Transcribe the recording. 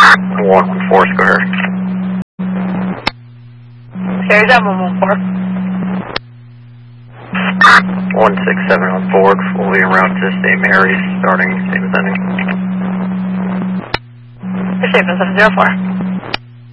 114 square. Carries out 114. 167 on Ford, fully en route to St. Mary's, starting same as ending. Same as 704.